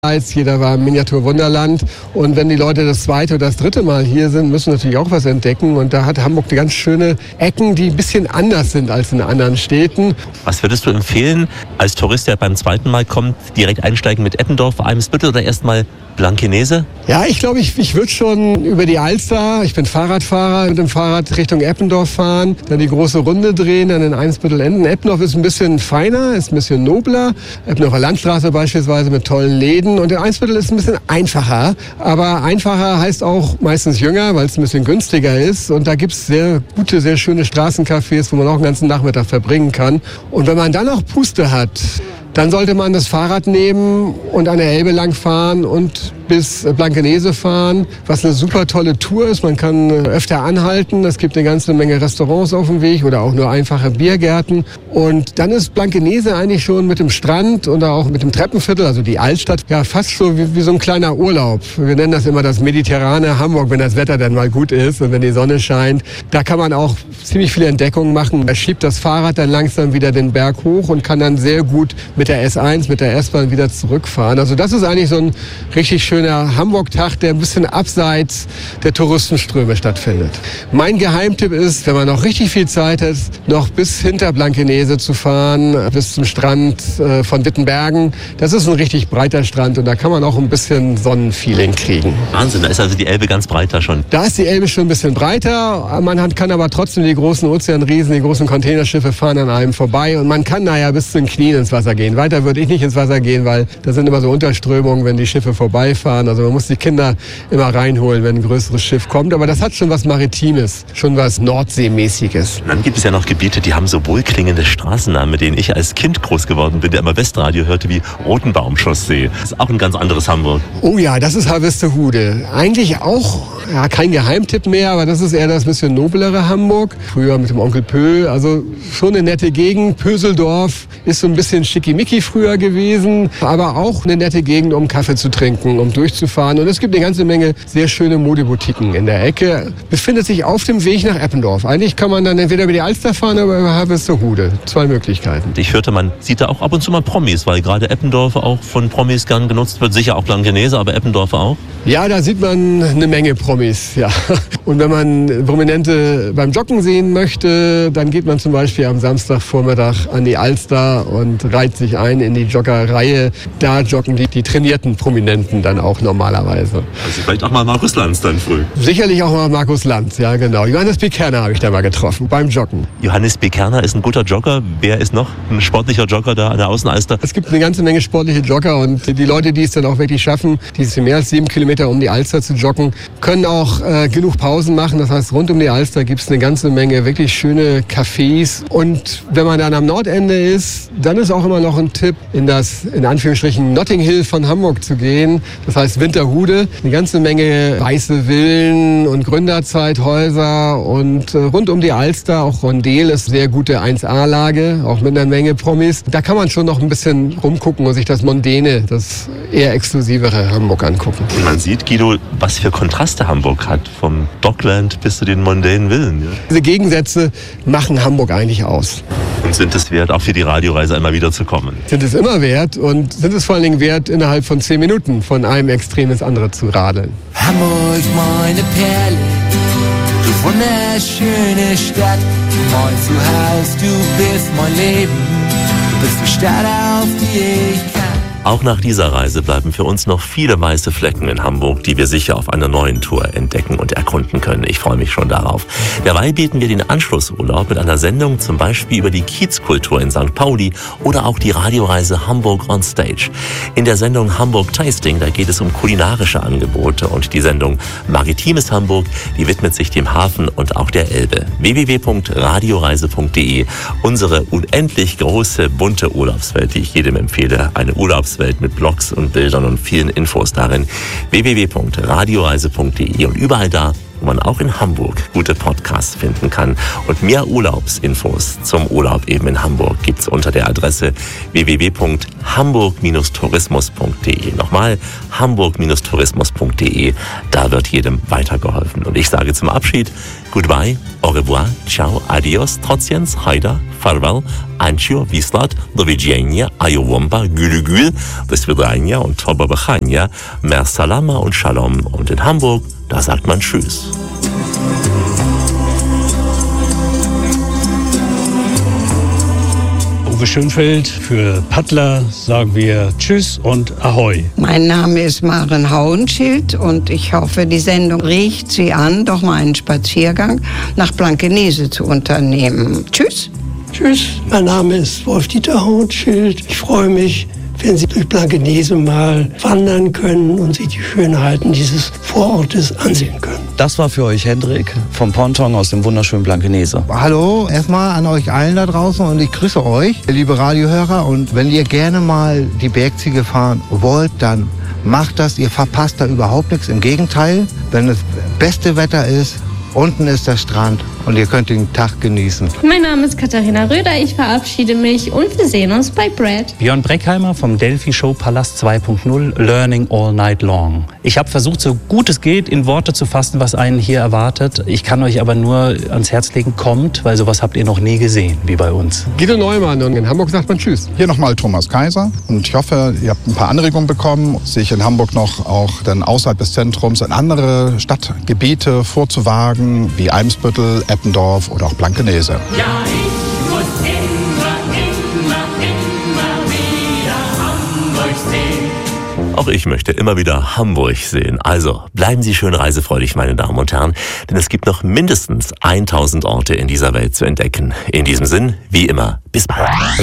Jeder war im Miniaturwunderland. Und wenn die Leute das zweite oder das dritte Mal hier sind, müssen natürlich auch was entdecken. Und da hat Hamburg ganz schöne Ecken, die ein bisschen anders sind als in anderen Städten. Was würdest du empfehlen, als Tourist, der beim zweiten Mal kommt, direkt einsteigen mit Eppendorf, Eimsbüttel oder erstmal Blankenese? Ja, ich glaube, ich würde schon über die Alster, ich bin Fahrradfahrer, mit dem Fahrrad Richtung Eppendorf fahren, dann die große Runde drehen, dann in Eimsbüttel enden. Eppendorf ist ein bisschen feiner, ist ein bisschen nobler. Eppendorfer Landstraße beispielsweise mit tollen Läden. Und der Eimsbüttel ist ein bisschen einfacher. Aber einfacher heißt auch meistens jünger, weil es ein bisschen günstiger ist. Und da gibt es sehr gute, sehr schöne Straßencafés, wo man auch den ganzen Nachmittag verbringen kann. Und wenn man dann auch Puste hat, dann sollte man das Fahrrad nehmen und an der Elbe lang fahren und bis Blankenese fahren, was eine super tolle Tour ist. Man kann öfter anhalten. Es gibt eine ganze Menge Restaurants auf dem Weg oder auch nur einfache Biergärten. Und dann ist Blankenese eigentlich schon mit dem Strand oder auch mit dem Treppenviertel, also die Altstadt, ja fast so wie so ein kleiner Urlaub. Wir nennen das immer das mediterrane Hamburg, wenn das Wetter dann mal gut ist und wenn die Sonne scheint. Da kann man auch ziemlich viele Entdeckungen machen. Man schiebt das Fahrrad dann langsam wieder den Berg hoch und kann dann sehr gut mit der S1, mit der S-Bahn wieder zurückfahren. Also das ist eigentlich so ein richtig schöner Hamburg-Tag, der ein bisschen abseits der Touristenströme stattfindet. Mein Geheimtipp ist, wenn man noch richtig viel Zeit hat, noch bis hinter Blankenese zu fahren, bis zum Strand von Wittenbergen. Das ist ein richtig breiter Strand und da kann man auch ein bisschen Sonnenfeeling kriegen. Wahnsinn, da ist also die Elbe ganz breit da schon. Da ist die Elbe schon ein bisschen breiter. Man kann aber trotzdem die großen Ozeanriesen, die großen Containerschiffe fahren an einem vorbei und man kann bis zu den Knien ins Wasser gehen. Weiter würde ich nicht ins Wasser gehen, weil da sind immer so Unterströmungen, wenn die Schiffe vorbeifahren. Also man muss die Kinder immer reinholen, wenn ein größeres Schiff kommt. Aber das hat schon was Maritimes, schon was Nordseemäßiges. Und dann gibt es ja noch Gebiete, die haben so wohlklingende Straßennamen, mit denen ich als Kind groß geworden bin, der immer Westradio hörte, wie Rotenbaumchaussee. Das ist auch ein ganz anderes Hamburg. Oh ja, das ist Harvestehude. Eigentlich auch kein Geheimtipp mehr, aber das ist eher das bisschen noblere Hamburg. Früher mit dem Onkel Pö, also schon eine nette Gegend. Pöseldorf ist so ein bisschen schickimicki früher gewesen, aber auch eine nette Gegend, um Kaffee zu trinken, um durchzufahren. Und es gibt eine ganze Menge sehr schöne Modeboutiquen in der Ecke. Befindet sich auf dem Weg nach Eppendorf. Eigentlich kann man dann entweder über die Alster fahren oder über Harvestehude. 2 Möglichkeiten. Ich hörte, man sieht da auch ab und zu mal Promis, weil gerade Eppendorf auch von Promis gern genutzt wird. Sicher auch Blankenese, aber Eppendorf auch. Ja, da sieht man eine Menge Promis, ja. Und wenn man Prominente beim Joggen sehen möchte, dann geht man zum Beispiel am Samstagvormittag an die Alster und reiht sich ein in die Joggerreihe. Da joggen die trainierten Prominenten dann auch normalerweise. Also vielleicht auch mal Markus Lanz dann früh. Sicherlich auch mal Markus Lanz, ja genau. Johannes B. Kerner habe ich da mal getroffen, beim Joggen. Johannes B. Kerner ist ein guter Jogger. Wer ist noch ein sportlicher Jogger da an der Außenalster? Es gibt eine ganze Menge sportliche Jogger und die Leute, die es dann auch wirklich schaffen, die es mehr als 7 Kilometer um die Alster zu joggen, können auch genug Pausen machen. Das heißt, rund um die Alster gibt es eine ganze Menge wirklich schöne Cafés. Und wenn man dann am Nordende ist, dann ist auch immer noch ein Tipp, in das, in Anführungsstrichen, Notting Hill von Hamburg zu gehen. Das heißt Winterhude. Eine ganze Menge weiße Villen und Gründerzeithäuser und rund um die Alster, auch Rondel ist sehr gute 1A-Lage, auch mit einer Menge Promis. Da kann man schon noch ein bisschen rumgucken und sich das Mondäne, das eher exklusivere Hamburg angucken. Und man sieht, Guido, was für Kontraste Hamburg hat, vom Dockland bis zu den mondänen Villen. Ja? Diese Gegensätze machen Hamburg eigentlich aus. Und sind es wert, auch für die Radioreise einmal wieder zu kommen? Sind es immer wert und sind es vor allen Dingen wert, innerhalb von 10 Minuten von einem Extrem ins andere zu radeln. Hamburg, meine Perle, du wunderschöne Stadt, mein Zuhause, du bist mein Leben, du bist die Stadt, auf die ich kann. Auch nach dieser Reise bleiben für uns noch viele weiße Flecken in Hamburg, die wir sicher auf einer neuen Tour entdecken und erkunden können. Ich freue mich schon darauf. Derweil bieten wir den Anschlussurlaub mit einer Sendung zum Beispiel über die Kiezkultur in St. Pauli oder auch die Radioreise Hamburg on Stage. In der Sendung Hamburg Tasting, da geht es um kulinarische Angebote und die Sendung Maritimes Hamburg, die widmet sich dem Hafen und auch der Elbe. www.radioreise.de, unsere unendlich große, bunte Urlaubswelt, die ich jedem empfehle. Eine Urlaubswelt mit Blogs und Bildern und vielen Infos darin. www.radioreise.de und überall da, wo man auch in Hamburg gute Podcasts finden kann. Und mehr Urlaubsinfos zum Urlaub eben in Hamburg gibt's unter der Adresse www.hamburg-tourismus.de. Nochmal, hamburg-tourismus.de. Da wird jedem weitergeholfen. Und ich sage zum Abschied, goodbye, au revoir, ciao, adios, trotz Jens, Haider, Farewell, Ancio, Wislat, Do widzenia, Ayowomba, Gülü, До свидания und Toba Bechania, Mer Salama und Shalom. Und in Hamburg, da sagt man Tschüss. Uwe Schönfeld, für Paddler sagen wir Tschüss und Ahoi. Mein Name ist Maren Hauenschild und ich hoffe, die Sendung regt Sie an, doch mal einen Spaziergang nach Blankenese zu unternehmen. Tschüss. Tschüss, mein Name ist Wolf-Dieter Hauenschild. Ich freue mich, wenn Sie durch Blankenese mal wandern können und sich die Schönheiten dieses Vorortes ansehen können. Das war für euch Hendrik vom Ponton aus dem wunderschönen Blankenese. Hallo, erstmal an euch allen da draußen und ich grüße euch, liebe Radiohörer. Und wenn ihr gerne mal die Bergziege fahren wollt, dann macht das. Ihr verpasst da überhaupt nichts. Im Gegenteil, wenn das beste Wetter ist, unten ist der Strand und ihr könnt den Tag genießen. Mein Name ist Katharina Röder, ich verabschiede mich und wir sehen uns bei Brad. Björn Breckheimer vom Delphi Show Palast 2.0, Learning All Night Long. Ich habe versucht, so gut es geht, in Worte zu fassen, was einen hier erwartet. Ich kann euch aber nur ans Herz legen, kommt, weil sowas habt ihr noch nie gesehen, wie bei uns. Guido Neumann und in Hamburg sagt man Tschüss. Hier nochmal Thomas Kaiser und ich hoffe, ihr habt ein paar Anregungen bekommen, sich in Hamburg noch auch dann außerhalb des Zentrums in andere Stadtgebiete vorzuwagen, wie Eimsbüttel, Eppendorf oder auch Blankenese. Ja, ich muss immer wieder Hamburg sehen. Auch ich möchte immer wieder Hamburg sehen. Also bleiben Sie schön reisefreudig, meine Damen und Herren, denn es gibt noch mindestens 1000 Orte in dieser Welt zu entdecken. In diesem Sinn, wie immer, bis bald.